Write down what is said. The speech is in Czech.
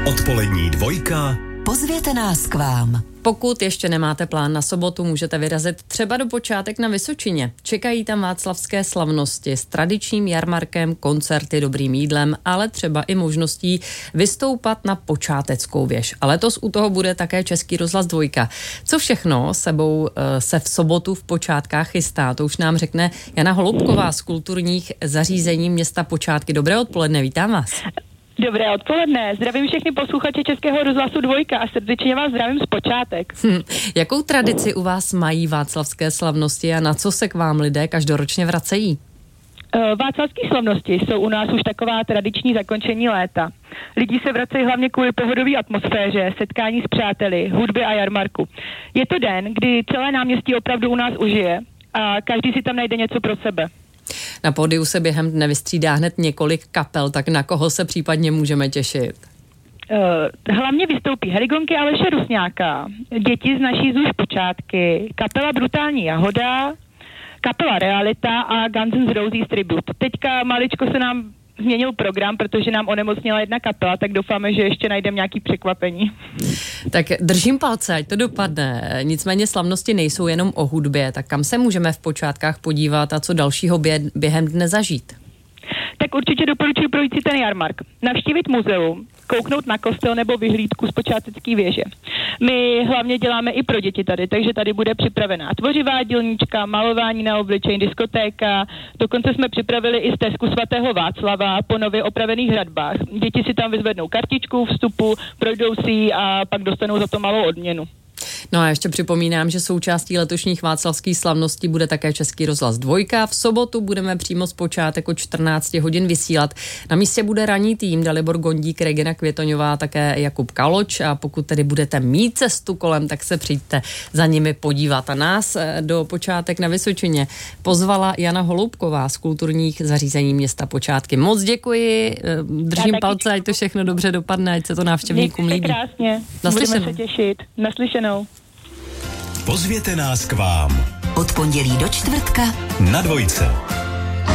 Odpolední dvojka. Pozvěte nás k vám. Pokud ještě nemáte plán na sobotu, můžete vyrazit třeba do Počátek na Vysočině. Čekají tam václavské slavnosti s tradičním jarmarkem, koncerty, dobrým jídlem, ale třeba i možností vystoupat na Počáteckou věž. A letos u toho bude také Český rozhlas Dvojka. Co všechno sebou se v sobotu v Počátkách chystá, to už nám řekne Jana Holoubková z kulturních zařízení města Počátky. Dobré odpoledne, vítám vás. Dobré odpoledne, zdravím všechny posluchače Českého rozhlasu Dvojka a srdečně vás zdravím z Počátek. Jakou tradici u vás mají václavské slavnosti a na co se k vám lidé každoročně vracejí? Václavské slavnosti jsou u nás už taková tradiční zakončení léta. Lidi se vracejí hlavně kvůli pohodové atmosféře, setkání s přáteli, hudby a jarmarku. Je to den, kdy celé náměstí opravdu u nás užije a každý si tam najde něco pro sebe. Na pódiu se během dne vystřídá hned několik kapel, tak na koho se případně můžeme těšit? Hlavně vystoupí Heligonky Aleše Rusňáka, děti z naší ZUŠ Počátky, kapela Brutální Jahoda, kapela Realita a Guns N' Roses Tribute. Teďka maličko se nám změnil program, protože nám onemocněla jedna kapela, tak doufáme, že ještě najdeme nějaký překvapení. Tak držím palce, ať to dopadne. Nicméně slavnosti nejsou jenom o hudbě, tak kam se můžeme v Počátkách podívat a co dalšího během dne zažít? Tak určitě doporučuji projít si ten jarmark, navštívit muzeum, kouknout na kostel nebo vyhlídku z Počátecké věže. My hlavně děláme i pro děti tady, takže tady bude připravená tvořivá dílnička, malování na obličej, diskotéka, dokonce jsme připravili i stezku svatého Václava po nově opravených hradbách. Děti si tam vyzvednou kartičku vstupu, projdou si ji a pak dostanou za to malou odměnu. No a ještě připomínám, že součástí letošních václavských slavností bude také Český rozhlas Dvojka. V sobotu budeme přímo z Počátek od 14 hodin vysílat. Na místě bude ranní tým Dalibor Gondík, Regina Květoňová, také Jakub Kaloč a pokud tedy budete mít cestu kolem, tak se přijďte za nimi podívat. A nás do Počátek na Vysočině pozvala Jana Holoubková z kulturních zařízení města Počátky. Moc děkuji, držím palce, ať to všechno dobře dopadne, ať se to návštěvníkům líbí. Krásně, budeme se těšit. Naslyšenou. Pozvěte nás k vám. Od pondělí do čtvrtka Na Dvojce.